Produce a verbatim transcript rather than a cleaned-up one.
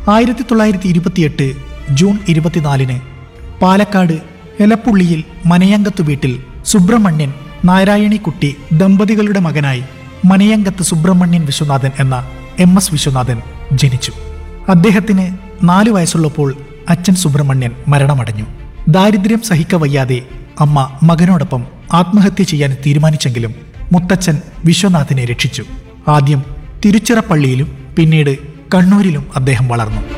ആയിരത്തി തൊള്ളായിരത്തി ഇരുപത്തിയെട്ട് ജൂൺ ഇരുപത്തിനാലിന് പാലക്കാട് എലപ്പുള്ളിയിൽ മനയങ്കത്ത് വീട്ടിൽ സുബ്രഹ്മണ്യൻ നാരായണിക്കുട്ടി ദമ്പതികളുടെ മകനായി മനയങ്കത്ത് സുബ്രഹ്മണ്യൻ വിശ്വനാഥൻ എന്ന എം എസ് വിശ്വനാഥൻ ജനിച്ചു. അദ്ദേഹത്തിന് നാലു വയസ്സുള്ളപ്പോൾ അച്ഛൻ സുബ്രഹ്മണ്യൻ മരണമടഞ്ഞു. ദാരിദ്ര്യം സഹിക്കവയ്യാതെ അമ്മ മകനോടൊപ്പം ആത്മഹത്യ ചെയ്യാൻ തീരുമാനിച്ചെങ്കിലും മുത്തച്ഛൻ വിശ്വനാഥിനെ രക്ഷിച്ചു. ആദ്യം തിരുച്ചിറപ്പള്ളിയിലും പിന്നീട് കണ്ണൂരിലും അദ്ദേഹം വളർന്നു.